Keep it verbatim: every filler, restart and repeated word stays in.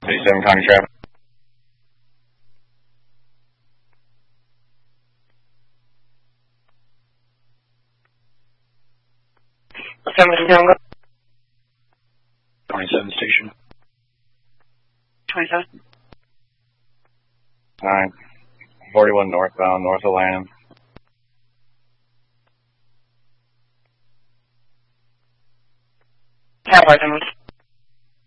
thirty-seven County traffic. seven Tango. twenty-seven station. twenty-seven. Nine. forty-one northbound, north of Lanham. Cadillac numbers.